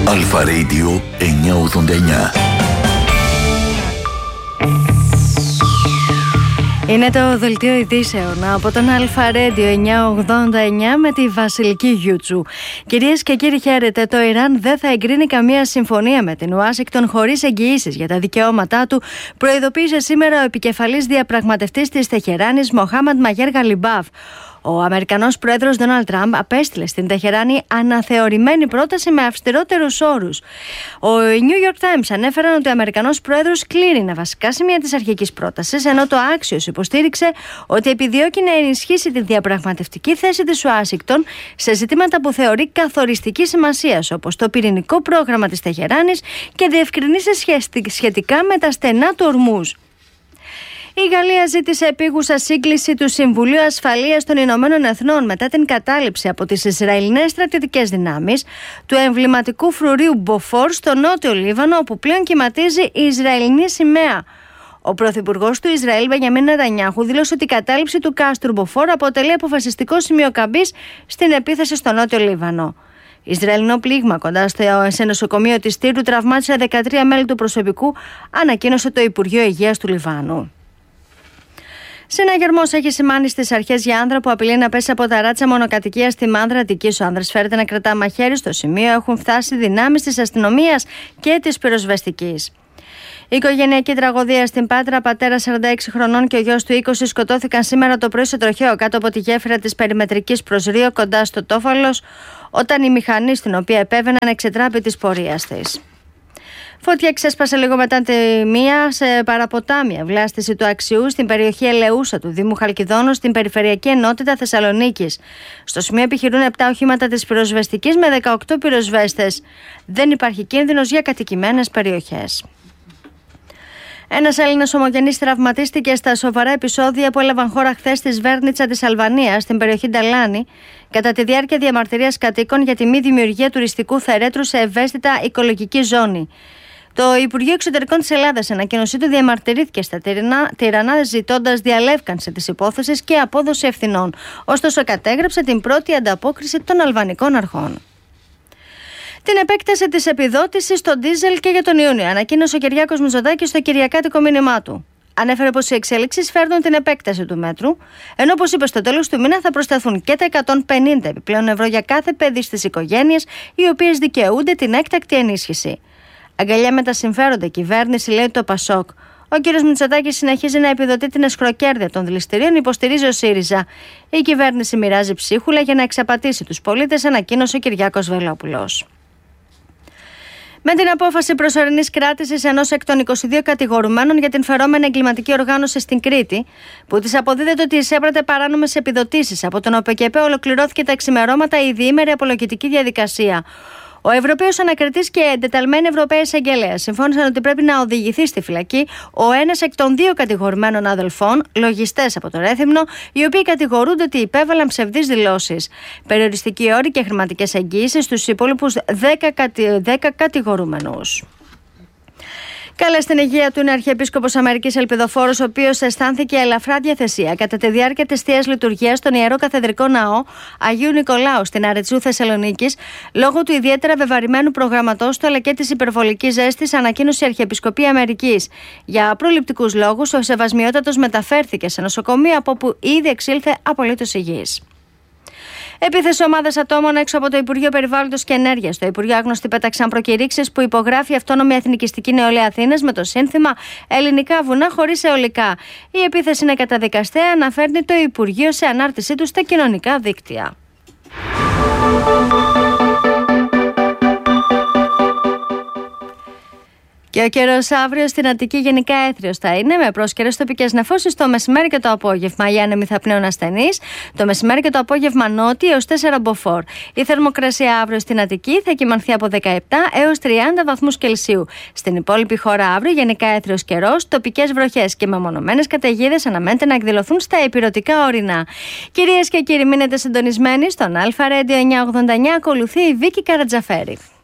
Αλφα Radio 989. Είναι το δελτίο ειδήσεων από τον Αλφα Radio 989 με τη Βασιλική Γιούτσου. Κυρίες και κύριοι, χαίρετε. Το Ιράν δεν θα εγκρίνει καμία συμφωνία με την Ουάσιγκτον χωρίς εγγυήσεις για τα δικαιώματά του, προειδοποίησε σήμερα ο επικεφαλής διαπραγματευτής της Τεχεράνης, Μοχάμαντ Μαγέρ Γαλιμπάφ. Ο Αμερικανός πρόεδρος Ντόναλντ Τραμπ απέστειλε στην Τεχεράνη αναθεωρημένη πρόταση με αυστηρότερους όρους. Ο New York Times ανέφεραν ότι ο Αμερικανός πρόεδρος κλείνει βασικά σημεία της αρχικής πρότασης, ενώ το Axios υποστήριξε ότι επιδιώκει να ενισχύσει τη διαπραγματευτική θέση της Ουάσιγκτον σε ζητήματα που θεωρεί καθοριστική σημασίας, όπως το πυρηνικό πρόγραμμα της Τεχεράνης και διευκρινήσεις σχετικά με τα στενά του Ορμούζ. Η Γαλλία ζήτησε επίγουσα σύγκληση του Συμβουλίου Ασφαλείας των Ηνωμένων Εθνών μετά την κατάληψη από τις Ισραηλινές στρατιωτικές δυνάμεις του εμβληματικού φρουρίου Μποφόρ στο νότιο Λίβανο, όπου πλέον κυματίζει η Ισραηλινή σημαία. Ο πρωθυπουργός του Ισραήλ, Μπενιαμίν Νετανιάχου, δήλωσε ότι η κατάληψη του κάστρου Μποφόρ αποτελεί αποφασιστικό σημείο καμπής στην επίθεση στο νότιο Λίβανο. Ισραηλινό πλήγμα κοντά σε νοσοκομείο της Τύρου τραυμάτισε 13 μέλη του προσωπικού, ανακοίνωσε το Υπουργείο Υγείας του Λιβάνου. Συναγερμός έχει σημάνει στις αρχές για άνδρα που απειλεί να πέσει από τα ράτσα μονοκατοικία στη Μάνδρα Αττικής. Ο άνδρας φέρεται να κρατά μαχαίρι. Στο σημείο έχουν φτάσει δυνάμεις της αστυνομίας και της πυροσβεστικής. Η οικογενειακή τραγωδία στην Πάτρα. Πατέρα 46 χρονών και ο γιος του 20 σκοτώθηκαν σήμερα το πρωί σε τροχαίο κάτω από τη γέφυρα της περιμετρικής προς Ρίο, κοντά στο Τόφαλος, όταν η μηχανή στην οποία επέβαιναν εξετράπη της πορείας της. Φωτιά ξέσπασε λίγο μετά τη μία σε παραποτάμια βλάστηση του Αξιού στην περιοχή Ελεούσα του Δήμου Χαλκιδόνου, στην Περιφερειακή Ενότητα Θεσσαλονίκης. Στο σημείο επιχειρούν 7 οχήματα της πυροσβεστικής με 18 πυροσβέστες. Δεν υπάρχει κίνδυνος για κατοικημένες περιοχές. Ένας Έλληνας ομογενής τραυματίστηκε στα σοβαρά επεισόδια που έλαβαν χώρα χθες στη Σβέρνιτσα της Αλβανίας, στην περιοχή Νταλάνη, κατά τη διάρκεια διαμαρτυρίας κατοίκων για τη μη δημιουργία τουριστικού θερέτρου σε ευαίσθητα οικολογική ζώνη. Το Υπουργείο Εξωτερικών της Ελλάδας, σε ανακοίνωσή του, διαμαρτυρήθηκε στα Τιρανά, ζητώντας διαλεύκανση της υπόθεσης και απόδοση ευθυνών. Ωστόσο, κατέγραψε την πρώτη ανταπόκριση των αλβανικών αρχών. Την επέκταση της επιδότησης στο ντίζελ και για τον Ιούνιο ανακοίνωσε ο Κυριάκος Μητσοτάκης στο κυριακάτικο μήνυμά του. Ανέφερε πως οι εξέλιξεις φέρνουν την επέκταση του μέτρου, ενώ, όπως είπε, στο τέλος του μήνα θα προσθεθούν και τα 150 επιπλέον ευρώ για κάθε παιδί στις οικογένειες, οι οποίες δικαιούνται την έκτακτη ενίσχυση. Αγκαλιά με τα συμφέροντα κυβέρνηση, λέει το Πασόκ. Ο κ. Μητσοτάκης συνεχίζει να επιδοτεί την εσχροκέρδεια των δηληστηρίων, υποστηρίζει ο ΣΥΡΙΖΑ. Η κυβέρνηση μοιράζει ψίχουλα για να εξαπατήσει τους πολίτες, ανακοίνωσε ο Κυριάκος Βελόπουλος. Με την απόφαση προσωρινής κράτησης ενός εκ των 22 κατηγορουμένων για την φερόμενη εγκληματική οργάνωση στην Κρήτη, που της αποδίδεται ότι εισέπρατε παράνομες επιδοτήσεις από τον ΟΠΚΕΠ, ολοκληρώθηκε τα εξημερώματα η διήμερη απολογητική διαδικασία. Ο Ευρωπαίος Ανακριτής και εντεταλμένοι Ευρωπαίοι εισαγγελέας συμφώνησαν ότι πρέπει να οδηγηθεί στη φυλακή ο ένας εκ των 2 κατηγορουμένων αδελφών, λογιστές από το Ρέθυμνο, οι οποίοι κατηγορούνται ότι υπέβαλαν ψευδείς δηλώσεις. Περιοριστική όρη και χρηματικές εγγύησεις στους υπόλοιπους 10 κατηγορούμενους. Καλέ στην υγεία του είναι Αρχιεπίσκοπος Αμερικής Ελπιδοφόρος, ο οποίος αισθάνθηκε ελαφρά διαθεσία κατά τη διάρκεια της θείας λειτουργίας στον Ιερό Καθεδρικό Ναό Αγίου Νικολάου στην Αρετσού Θεσσαλονίκης, λόγω του ιδιαίτερα βεβαρημένου προγραμματός του αλλά και της υπερβολικής ζέστης, ανακοίνωσε η Αρχιεπισκοπή Αμερικής. Για προληπτικούς λόγους, ο Σεβασμιότατος μεταφέρθηκε σε νοσοκομείο από όπου ήδη εξήλθε απολύτως υγιής. Επίθεση ομάδας ατόμων έξω από το Υπουργείο Περιβάλλοντος και Ενέργειας. Στο Υπουργείο Άγνωστοι πέταξαν προκηρύξεις που υπογράφει η Αυτόνομη Εθνικιστική Νεολαία Αθήνας με το σύνθημα «Ελληνικά βουνά χωρίς αιωλικά». Η επίθεση είναι καταδικαστέα, αναφέρνει το Υπουργείο σε ανάρτησή του στα κοινωνικά δίκτυα. Και ο καιρός αύριο στην Αττική γενικά έθριος θα είναι, με πρόσκαιρες τοπικές νεφώσεις το μεσημέρι και το απόγευμα. Οι άνεμοι θα πνέουν ασθενείς, το μεσημέρι και το απόγευμα νότια έως 4 μποφόρ. Η θερμοκρασία αύριο στην Αττική θα κυμανθεί από 17 έως 30 βαθμούς Κελσίου. Στην υπόλοιπη χώρα αύριο γενικά έθριος καιρός, τοπικές βροχές και μεμονωμένες καταιγίδες αναμένεται να εκδηλωθούν στα ηπειρωτικά ορεινά. Κυρίες και κύριοι, μείνετε συντονισμένοι στον Αλφα Radio 989, ακολουθεί η Βίκη Καρατζαφέρη.